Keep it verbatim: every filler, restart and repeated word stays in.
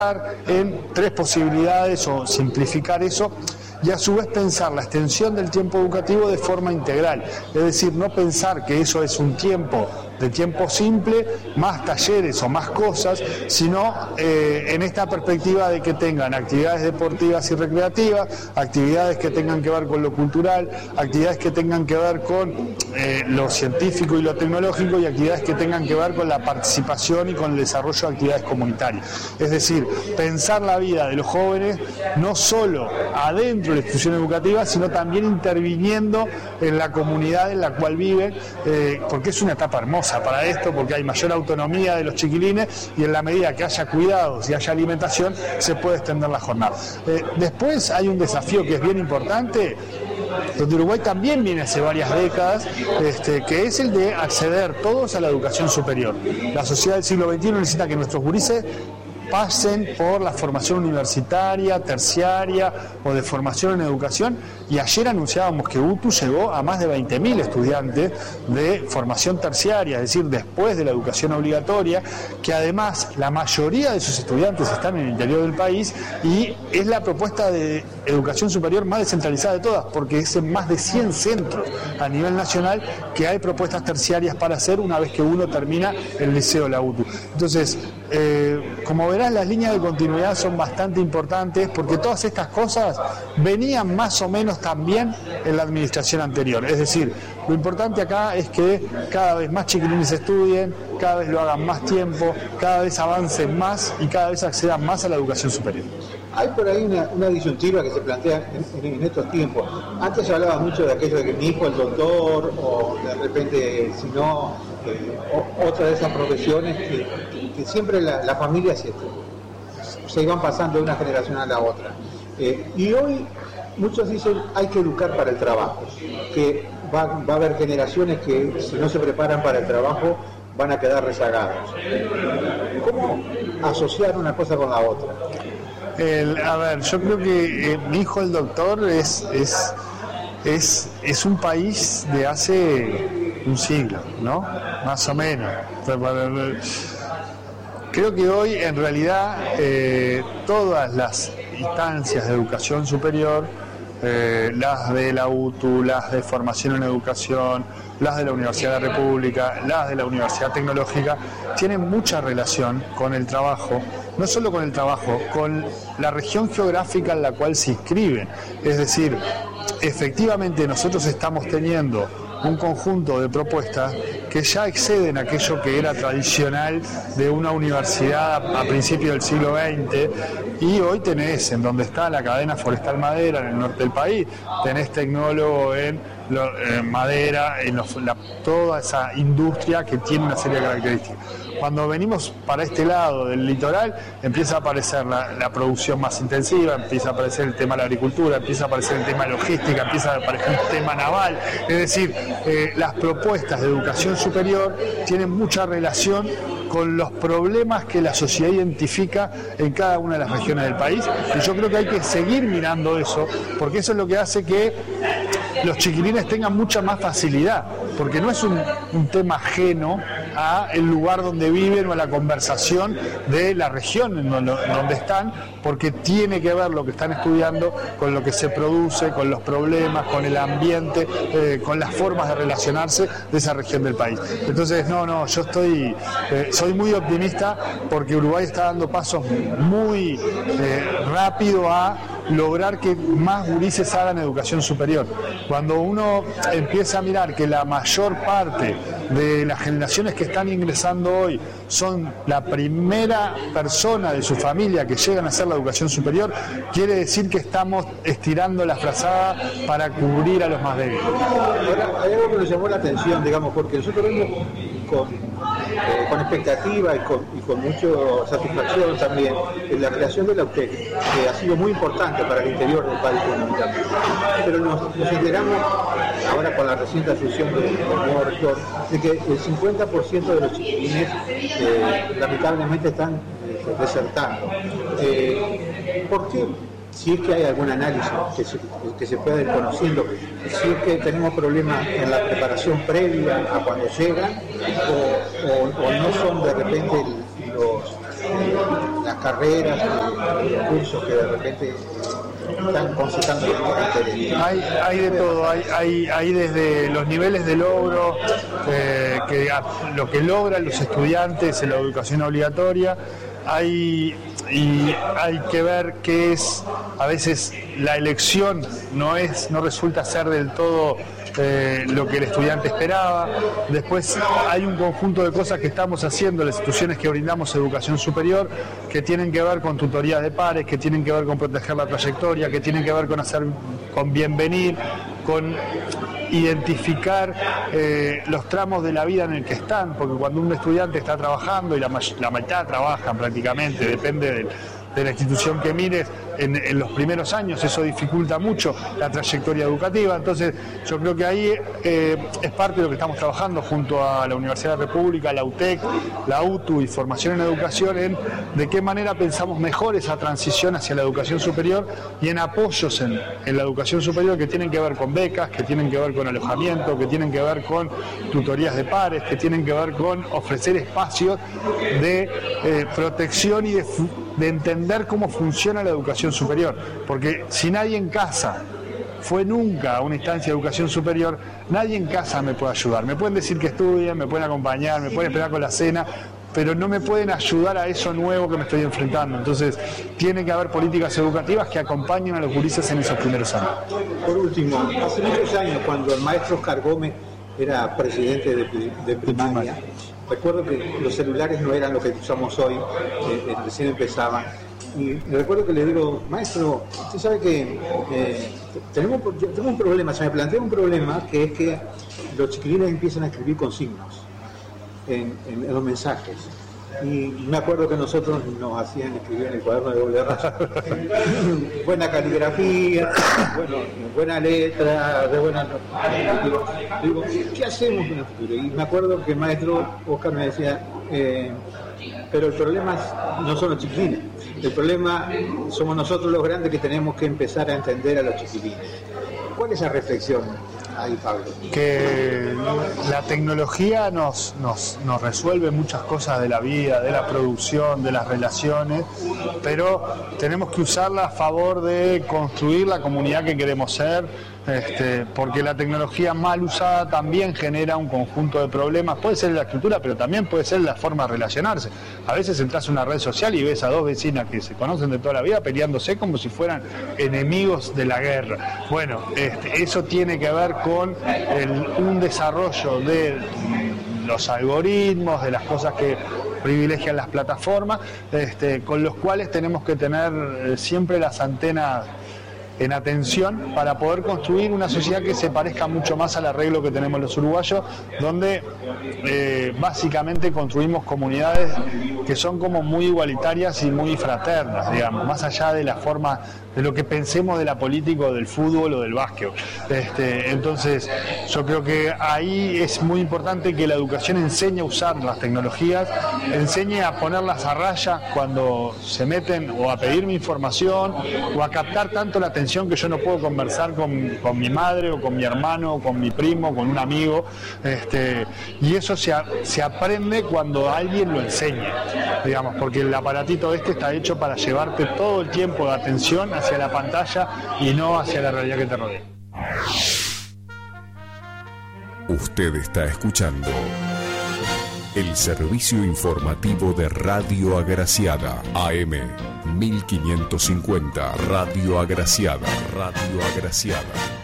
en tres posibilidades o simplificar eso y a su vez pensar la extensión del tiempo educativo de forma integral, es decir, no pensar que eso es un tiempo de tiempo simple, más talleres o más cosas, sino eh, en esta perspectiva de que tengan actividades deportivas y recreativas, actividades que tengan que ver con lo cultural, actividades que tengan que ver con eh, lo científico y lo tecnológico y actividades que tengan que ver con la participación y con el desarrollo de actividades comunitarias. Es decir, pensar la vida de los jóvenes no solo adentro de la institución educativa, sino también interviniendo en la comunidad en la cual viven, eh, porque es una etapa hermosa para esto, porque hay mayor autonomía de los chiquilines y en la medida que haya cuidados y haya alimentación se puede extender la jornada. Eh, después hay un desafío que es bien importante, donde Uruguay también viene hace varias décadas, este, que es el de acceder todos a la educación superior. La sociedad del siglo veintiuno necesita que nuestros gurises pasen por la formación universitaria, terciaria o de formación en educación, y ayer anunciábamos que U T U llegó a más de veinte mil estudiantes de formación terciaria, es decir, después de la educación obligatoria, que además la mayoría de sus estudiantes están en el interior del país y es la propuesta de educación superior más descentralizada de todas, porque es en más de cien centros a nivel nacional que hay propuestas terciarias para hacer una vez que uno termina el liceo de la U T U. Entonces, eh, como verás, las líneas de continuidad son bastante importantes porque todas estas cosas venían más o menos también en la administración anterior. Es decir, lo importante acá es que cada vez más chiquilines estudien, cada vez lo hagan más tiempo, cada vez avancen más y cada vez accedan más a la educación superior. Hay por ahí una, una disyuntiva que se plantea en, en, en estos tiempos. Antes se hablaba mucho de aquello de que mi hijo es doctor, o de repente, si no, eh, o, otra de esas profesiones que, que, que siempre la, la familia se, se iban pasando de una generación a la otra. Eh, y hoy muchos dicen hay que educar para el trabajo, que va, va a haber generaciones que si no se preparan para el trabajo van a quedar rezagados. ¿Cómo asociar una cosa con la otra? El, a ver, yo creo que eh, mi hijo el doctor es, es, es, es un país de hace un siglo, ¿no? Más o menos. Creo que hoy en realidad eh, todas las instancias de educación superior, eh, las de la U T U, las de formación en educación, las de la Universidad de la República, las de la Universidad Tecnológica, tienen mucha relación con el trabajo, no solo con el trabajo, con la región geográfica en la cual se inscriben. Es decir, efectivamente nosotros estamos teniendo un conjunto de propuestas que ya exceden aquello que era tradicional de una universidad a principios del siglo veinte, y hoy tenés en donde está la cadena forestal madera en el norte del país, tenés tecnólogo en, lo, en madera, en los, la, toda esa industria que tiene una serie de características. Cuando venimos para este lado del litoral, empieza a aparecer la, la producción más intensiva, empieza a aparecer el tema de la agricultura, empieza a aparecer el tema de logística, empieza a aparecer el tema naval. Es decir, eh, las propuestas de educación superior tienen mucha relación con los problemas que la sociedad identifica en cada una de las regiones del país, y yo creo que hay que seguir mirando eso, porque eso es lo que hace que los chiquilines tengan mucha más facilidad, porque no es un, un tema ajeno a el lugar donde viven o a la conversación de la región en donde, en donde están, porque tiene que ver lo que están estudiando con lo que se produce, con los problemas, con el ambiente, eh, con las formas de relacionarse de esa región del país. Entonces, no, no, yo estoy, eh, soy muy optimista porque Uruguay está dando pasos muy eh, rápido a lograr que más gurises hagan educación superior. Cuando uno empieza a mirar que la mayor parte de las generaciones que están ingresando hoy son la primera persona de su familia que llegan a hacer la educación superior, quiere decir que estamos estirando la frazada para cubrir a los más débiles. Ahora, hay algo que nos llamó la atención, digamos, porque nosotros vemos con, eh, con expectativa y con, y con mucha satisfacción también en la creación de la U T E C, que ha sido muy importante para el interior del país fundamentalmente. Pero nos, nos enteramos, ahora con la reciente asunción del, del nuevo rector, de que el cincuenta por ciento de los chiquilines eh, lamentablemente están eh, desertando. Eh, ¿Por qué? Si es que hay algún análisis que se, que se pueda ir conociendo, si es que tenemos problemas en la preparación previa a cuando llegan, o, o, o no son de repente los, las carreras, eh, cursos que de repente están concitando el interés. Hay, hay de todo, hay, hay, hay desde los niveles de logro, eh, que lo que logran los estudiantes en la educación obligatoria, hay, y hay que ver qué es, a veces la elección no es, no resulta ser del todo eh, lo que el estudiante esperaba. Después hay un conjunto de cosas que estamos haciendo las instituciones que brindamos educación superior, que tienen que ver con tutorías de pares, que tienen que ver con proteger la trayectoria, que tienen que ver con hacer, con bienvenir, con identificar eh, los tramos de la vida en el que están, porque cuando un estudiante está trabajando, y la, la mitad trabajan prácticamente, depende del, de la institución que mires, en, en los primeros años eso dificulta mucho la trayectoria educativa. Entonces yo creo que ahí eh, es parte de lo que estamos trabajando junto a la Universidad de la República, la U T E C, la U T U y Formación en Educación, en de qué manera pensamos mejor esa transición hacia la educación superior y en apoyos en, en la educación superior que tienen que ver con becas, que tienen que ver con alojamiento, que tienen que ver con tutorías de pares, que tienen que ver con ofrecer espacios de eh, protección y de, de entender cómo funciona la educación superior, porque si nadie en casa fue nunca a una instancia de educación superior, nadie en casa me puede ayudar. Me pueden decir que estudien, me pueden acompañar, me pueden esperar con la cena, pero no me pueden ayudar a eso nuevo que me estoy enfrentando. Entonces tiene que haber políticas educativas que acompañen a los gurises en esos primeros años. Por último, hace muchos años, cuando el maestro Oscar Gómez era presidente de, de primaria, recuerdo que los celulares no eran lo que usamos hoy, eh, recién empezaban. Y recuerdo que le digo, maestro, usted sabe que eh, tenemos, tengo un problema, se me plantea un problema, que es que los chiquilines empiezan a escribir con signos en, en, en los mensajes. Y me acuerdo que nosotros nos hacían escribir en el cuaderno de doble rayo. Buena caligrafía, bueno, buena letra, de buena... Digo, digo, ¿qué hacemos en el futuro? Y me acuerdo que el maestro Oscar me decía, eh, pero el problema no son los chiquilines, el problema somos nosotros los grandes que tenemos que empezar a entender a los chiquilines. ¿Cuál es esa reflexión ahí, Pablo? Que la tecnología nos, nos, nos resuelve muchas cosas de la vida, de la producción, de las relaciones, pero tenemos que usarla a favor de construir la comunidad que queremos ser, este, porque la tecnología mal usada también genera un conjunto de problemas. Puede ser la escritura, pero también puede ser la forma de relacionarse. A veces entras a una red social y ves a dos vecinas que se conocen de toda la vida peleándose como si fueran enemigos de la guerra. Bueno, este, eso tiene que ver con el, un desarrollo de los algoritmos, de las cosas que privilegian las plataformas, este, con los cuales tenemos que tener eh, siempre las antenas en atención para poder construir una sociedad que se parezca mucho más al arreglo que tenemos los uruguayos, donde eh, básicamente construimos comunidades que son como muy igualitarias y muy fraternas, digamos, más allá de la forma de lo que pensemos de la política o del fútbol o del básquet. Este, entonces, yo creo que ahí es muy importante que la educación enseñe a usar las tecnologías, enseñe a ponerlas a raya cuando se meten o a pedirme información o a captar tanto la atención que yo no puedo conversar con, con mi madre o con mi hermano o con mi primo, con un amigo, este, y eso se, a, se aprende cuando alguien lo enseña, digamos, porque el aparatito este está hecho para llevarte todo el tiempo de atención hacia la pantalla y no hacia la realidad que te rodea. Usted está escuchando el servicio informativo de Radio Agraciada, A M mil quinientos cincuenta, Radio Agraciada, Radio Agraciada.